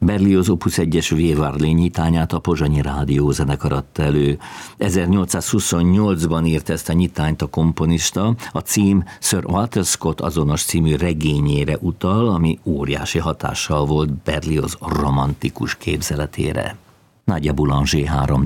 Berlioz Opus 1-es Vivaldi nyitányát a Pozsonyi Rádiózenekar adta elő. 1828-ban írt ezt a nyitányt a komponista, a cím Sir Walter Scott azonos című regényére utal, ami óriási hatással volt Berlioz romantikus képzeletére. Nadia Boulanger 3